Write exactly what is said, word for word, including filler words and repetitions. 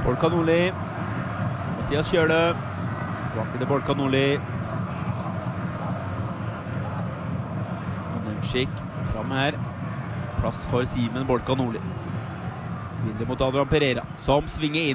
Bolka Nordli. Mathias Kjøle. Tilbake til Bolka Nordli. Og Nemchik fram her. Plass for Simen Bolka Nordli. Videre mot Adrian Pereira, som svinger inn.